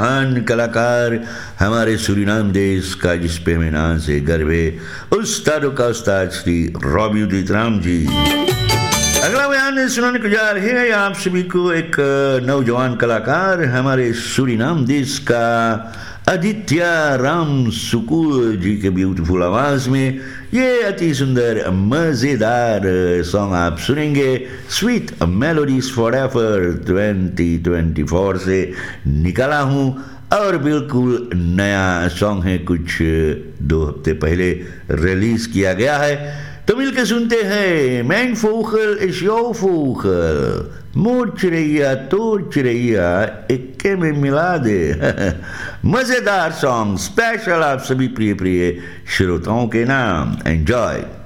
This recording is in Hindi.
महान कलाकार हमारे सूरीनाम देश का, जिस पे हमें नाज से गर्व है, उस्तादों का उस्ताद श्री रॉबी उदित राम जी। अगला बयान सुनाने को जा रहे हैं आप सभी को एक नौजवान कलाकार हमारे सूरीनाम देश का आदित्य राम सुकुल जी के ब्यूटीफुल आवाज में ये अति सुंदर मजेदार सॉन्ग आप सुनेंगे। स्वीट मेलोडीज फॉरएवर 2024 से निकाला हूँ और बिल्कुल नया सॉन्ग है, कुछ 2 हफ्ते पहले रिलीज किया गया है। तो मिलकर सुनते हैं। Mijn vogel is jouw vogel. Moord चिड़ैया तोड़ चिड़ैया इक्के में मिला दे। मजेदार सॉन्ग स्पेशल आप सभी प्रिय प्रिय श्रोताओं के नाम। एंजॉय।